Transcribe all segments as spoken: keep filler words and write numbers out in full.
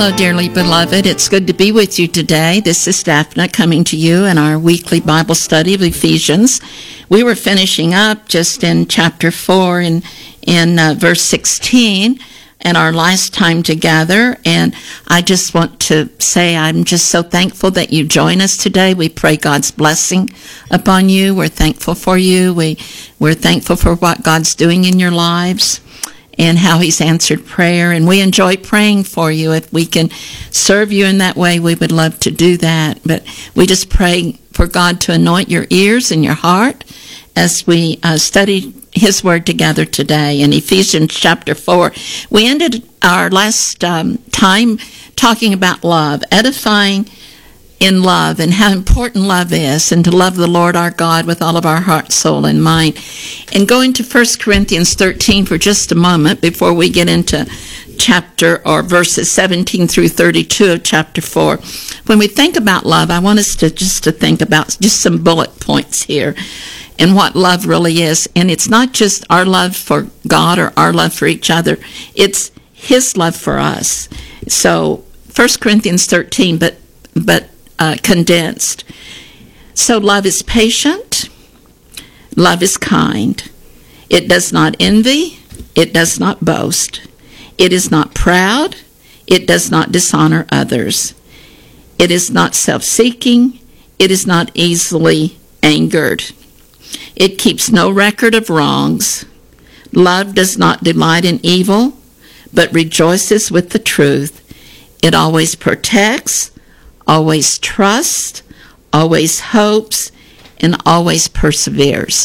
Hello, dearly beloved. It's good to be with you today. This is Daphne coming to you in our weekly Bible study of Ephesians. We were finishing up just in chapter four in, in uh, verse sixteen and our last time together. And I just want to say I'm just so thankful that you join us today. We pray God's blessing upon you. We're thankful for you. We, we're thankful for what God's doing in your lives and how he's answered prayer. And we enjoy praying for you. If we can serve you in that way, we would love to do that. But we just pray for God to anoint your ears and your heart as we uh, study his word together today in Ephesians chapter four. We ended our last um, time talking about love, edifying in love, and how important love is, and to love the Lord our God with all of our heart, soul, and mind. And going to First Corinthians thirteen for just a moment before we get into chapter or verses seventeen through thirty-two of chapter four. When we think about love, I want us to just to think about just some bullet points here and what love really is. And it's not just our love for God or our love for each other. It's his love for us. So First Corinthians thirteen, but but Uh, condensed. So love is patient. Love is kind. It does not envy. It does not boast. It is not proud. It does not dishonor others. It is not self-seeking. It is not easily angered. It keeps no record of wrongs. Love does not delight in evil, but rejoices with the truth. It always protects, always trusts, always hopes, and always perseveres.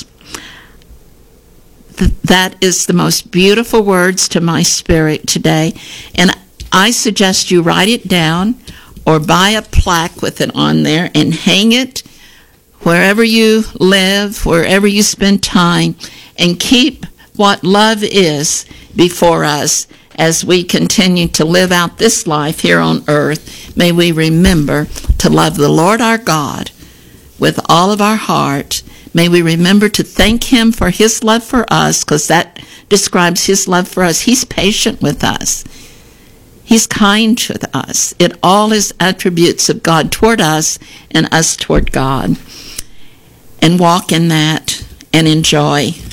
Th- that is the most beautiful words to my spirit today. And I suggest you write it down or buy a plaque with it on there and hang it wherever you live, wherever you spend time, and keep what love is before us. As we continue to live out this life here on earth, may we remember to love the Lord our God with all of our heart. May we remember to thank him for his love for us, because that describes his love for us. He's patient with us. He's kind to us. It all is attributes of God toward us and us toward God. And walk in that and enjoy